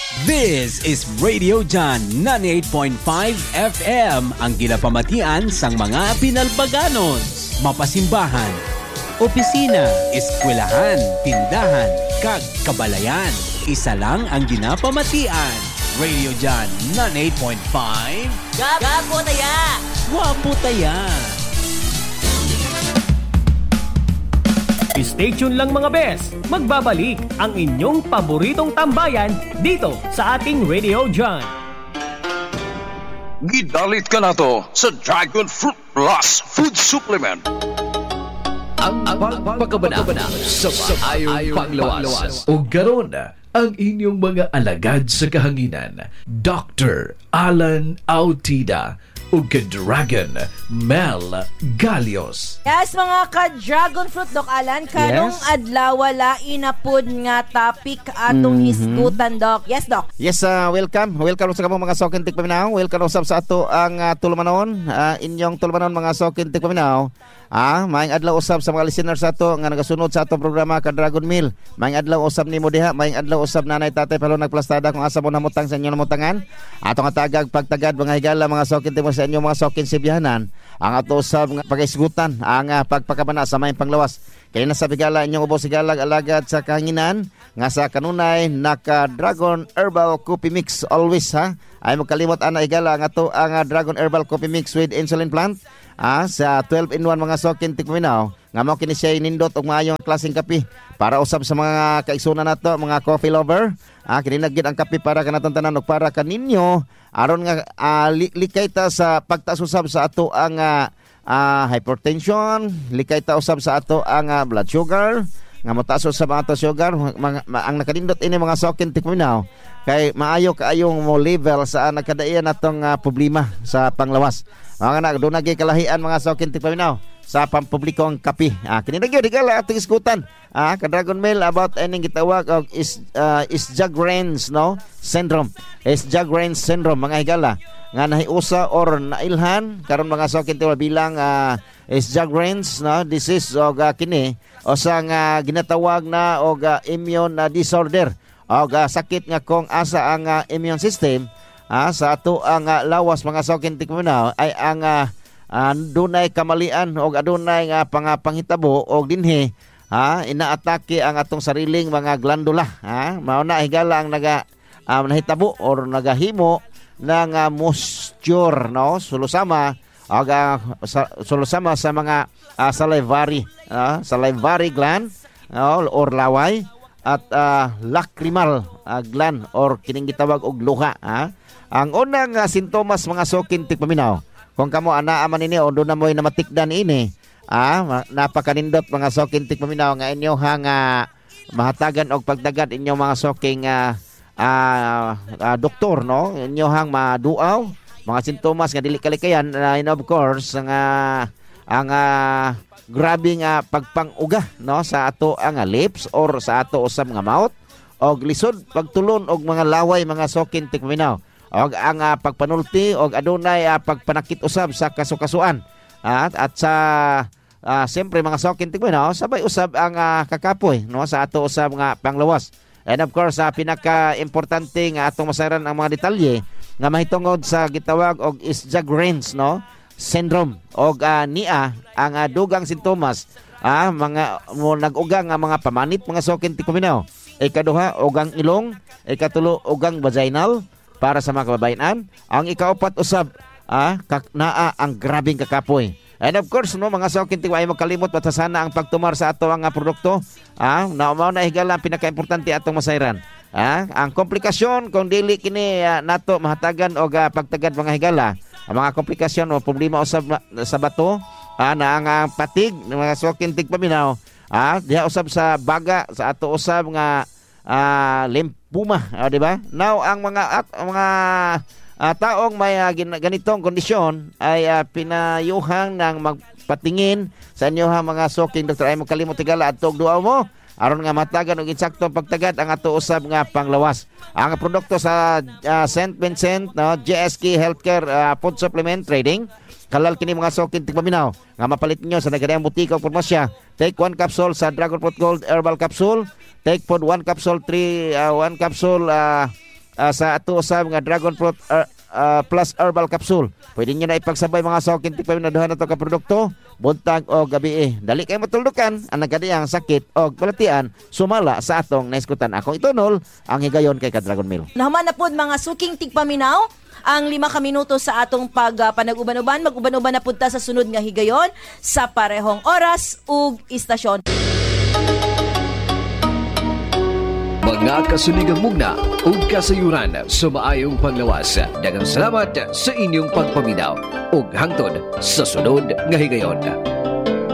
This is Radio John 98.5 FM, ang ginapamatian sang mga Pinalbaganos. Mapasimbahan, opisina, eskwelahan, tindahan, kag kabalayan. Isa lang ang ginapamatian. Radio John 98.5. Gapo taya! Wapo taya! Stay tuned lang mga bes. Magbabalik ang inyong paboritong tambayan dito sa ating Radio John. Gidalit ka na to sa Dragon Fruit Plus Food Supplement. Ang pagpakabana sa maayong panglawas. O garon ang inyong mga alagad sa kahanginan. Dr. Alan Autida o ka-Dragon Mel Galios. Yes, mga ka-Dragon Fruit, Doc Alan. Kanong adlaw wala inapod nga topic atong hisgutan, Doc. Yes, Doc. Yes, welcome. Welcome sa kamong mga sokintik paminaw. Welcome usab sa ato ang tulumanon. Inyong tulumanon mga sokintik paminaw. Maayong adlaw usab sa mga listeners ato nga nagasunod sa atong programa ka-Dragon Meal. Maayong adlaw usab nimo diha. Maayong adlaw usab nanay tatay palo nagplastada kung asa mo namutang sa inyong namutangan. Atong tagag pagtagad mga higala mga sokintik mo sa inyong mga sokin sibyahanan. Ang ato usab nga pagaisgutan ang pagpakabana sa maayong panglawas. Kaya nasa bigala inyong ubos sigalag alagad sa kahanginan nga sa kanunay naka-Dragon Herbal Coffee Mix always ay magkalimot ana igala nga to ang Dragon Herbal Coffee Mix with insulin plant sa 12-in-1 mga sokin tikminaw nga mao kini siya nindot og maayong klaseng kape para usab sa mga kaigsunan nato mga coffee lover. Kini nagyud ang kape para kanatong tanan ug para kaninyo aron nga likay ta sa pagtaas usab sa ato ang hypertension, likay ta usab sa ato ang blood sugar nga motaas sa mga ato sugar ang nakadindot ini mga sokin tikminaw kay maayo kaayong mo level sa nakadaian natong problema sa panglawas. Mga anak, doon nagkikalahian mga sokin tikminaw sa pampublikong kape. Kini nagyud igala atong iskutan. Ka-Dragon Mail about aning gitawag og Sjagren's syndrome. Sjagren's syndrome mga higala nga nahiusa or nailhan karon mga sokin bilang Sjagren's disease og kini o sa nga ginatawag na og immune disorder og sakit nga kung asa ang immune system sa ato ang lawas mga sokin tikminaw ay ang dunay kamalian o adunay nga panghitabo og dinhi inaatake ang atong sariling mga glandula mao na higala ang nahitabo or nagahimo ng moisture sulusama og sulusama sa mga salivary gland or laway at lacrimal gland or kining gitawag og luha. Ang unang sintomas mga sokin tikpaminaw kung kamo anaa man ini o doon na mo'y namatikdan ini napakanindot mga sokin tikpaminaw nga inyo mahatagan og pagdagad inyo mga soking doktor inyo hang maduaw mga sintomas nga dili kalikayan and of course ang grabe nga pagpanguga sa ato ang lips or sa ato usab nga mouth og lisod pagtulon og mga laway mga sokin tikpaminaw og ang pagpanulti og adunay pagpanakit usab sa kasukasuan at sa siyempre mga sokin tikminaw sabay usab ang kakapoy sa ato usab nga panglawas. And of course pinaka-importante nga atong masaran ang mga detalye nga mahitungod sa gitawag og Sjagren's syndrome og niya ang dugang sintomas mga nag-uga nga mga pamanit mga sokin tikminaw. Ikaduha ugang ilong, ikatulo ugang vaginal para sa mga kababayan. Ang ikaapat usab naa ang grabing kakapoy. And of course mga sokin ay magkalimot patasana ang pagtumar sa ato ang produkto. Mao na higala ang pinaka-importante atong masayran. Ang komplikasyon kung dili kini nato mahatagan og pagtagad mga higala. Ang mga komplikasyon o problema usab sa bato na ang patig ng mga sokin tigpaminaw diha usab sa baga sa ato usab nga lymphoma, di ba? Now ang mga taong may ganitong kondisyon ay pinayuhang ng magpatingin sa inyo mga soking doktor ay magkalimot tigala adtong duaw mo aron nga matagan og insaktong pagtagad ang ato usab nga panglawas. Ang produkto sa St. Vincent GSK Healthcare Food Supplement Trading kalal kini mga sokin tigpaminaw nga mapalit niyo sa nagadaang butika o farmasya. Take 1 capsule sa Dragon Fruit Gold Herbal Capsule. Take food 1 capsule 1 capsule sa ato usab nga Dragon Fruit Plus Herbal Capsule. Pwede nyo na ipagsabay mga sokin tipay na duha na to ka produkto buntag o gabi. Dali kayo matuldukan ang nagkadiyang sakit o balatian sumala sa atong naiskutan. Akong itunol ang higayon kay ka Dragon Meal. Nahuman na po mga suking tigpaminaw ang 5 ka minuto sa atong panag-uban-uban. Mag-uban-uban na punta sa sunod nga higayon sa parehong oras ug istasyon. Mga kasuligang mugna ug kasayuran sa maayong panglawas. Daghang salamat sa inyong pagpaminaw ug hangtod sa sunod nga higayon.